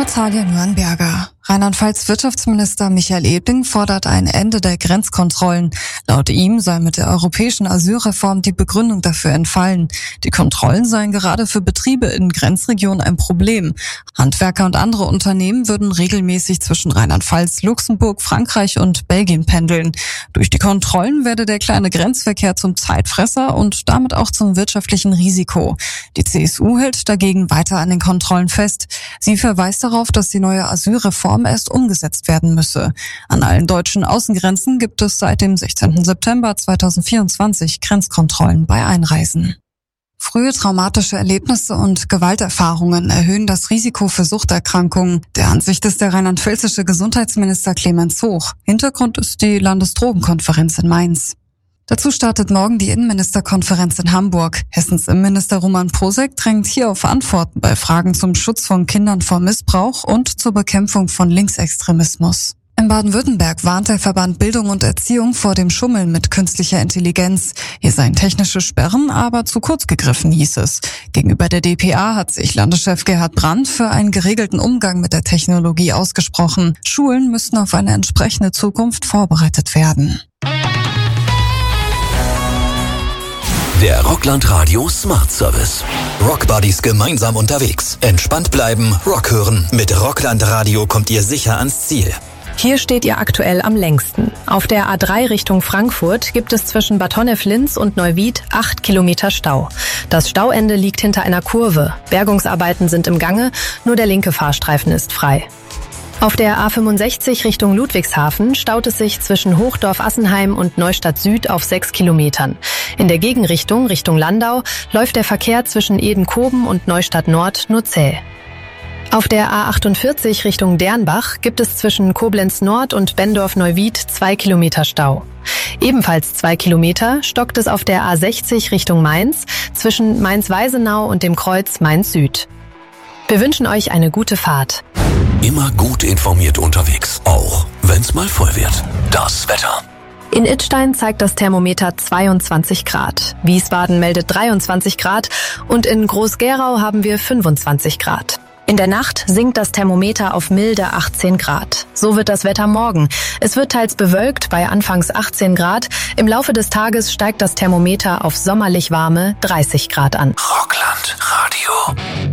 Natalia Nürnberger. Rheinland-Pfalz Wirtschaftsminister Michael Ebling fordert ein Ende der Grenzkontrollen. Laut ihm sei mit der europäischen Asylreform die Begründung dafür entfallen. Die Kontrollen seien gerade für Betriebe in Grenzregionen ein Problem. Handwerker und andere Unternehmen würden regelmäßig zwischen Rheinland-Pfalz, Luxemburg, Frankreich und Belgien pendeln. Durch die Kontrollen werde der kleine Grenzverkehr zum Zeitfresser und damit auch zum wirtschaftlichen Risiko. Die CSU hält dagegen weiter an den Kontrollen fest. Sie verweist darauf, dass die neue Asylreform erst umgesetzt werden müsse. An allen deutschen Außengrenzen gibt es seit dem 16. September 2024 Grenzkontrollen bei Einreisen. Frühe traumatische Erlebnisse und Gewalterfahrungen erhöhen das Risiko für Suchterkrankungen. Der Ansicht ist der rheinland-pfälzische Gesundheitsminister Clemens Hoch. Hintergrund ist die Landesdrogenkonferenz in Mainz. Dazu startet morgen die Innenministerkonferenz in Hamburg. Hessens Innenminister Roman Posek drängt hier auf Antworten bei Fragen zum Schutz von Kindern vor Missbrauch und zur Bekämpfung von Linksextremismus. In Baden-Württemberg warnt der Verband Bildung und Erziehung vor dem Schummeln mit künstlicher Intelligenz. Hier seien technische Sperren aber zu kurz gegriffen, hieß es. Gegenüber der dpa hat sich Landeschef Gerhard Brandt für einen geregelten Umgang mit der Technologie ausgesprochen. Schulen müssten auf eine entsprechende Zukunft vorbereitet werden. Der Rockland Radio Smart Service. Rockbuddies gemeinsam unterwegs. Entspannt bleiben, Rock hören. Mit Rockland Radio kommt ihr sicher ans Ziel. Hier steht ihr aktuell am längsten. Auf der A3 Richtung Frankfurt gibt es zwischen Bad Honnef-Linz und Neuwied 8 Kilometer Stau. Das Stauende liegt hinter einer Kurve. Bergungsarbeiten sind im Gange, nur der linke Fahrstreifen ist frei. Auf der A65 Richtung Ludwigshafen staut es sich zwischen Hochdorf-Assenheim und Neustadt Süd auf 6 Kilometern. In der Gegenrichtung, Richtung Landau, läuft der Verkehr zwischen Edenkoben und Neustadt Nord nur zäh. Auf der A48 Richtung Dernbach gibt es zwischen Koblenz Nord und Bendorf-Neuwied 2 Kilometer Stau. Ebenfalls 2 Kilometer stockt es auf der A60 Richtung Mainz zwischen Mainz-Weisenau und dem Kreuz Mainz-Süd. Wir wünschen euch eine gute Fahrt. Immer gut informiert unterwegs, auch wenn's mal voll wird. Das Wetter. In Idstein zeigt das Thermometer 22 Grad. Wiesbaden meldet 23 Grad und in Groß-Gerau haben wir 25 Grad. In der Nacht sinkt das Thermometer auf milde 18 Grad. So wird das Wetter morgen. Es wird teils bewölkt bei anfangs 18 Grad. Im Laufe des Tages steigt das Thermometer auf sommerlich warme 30 Grad an. Rockland Radio.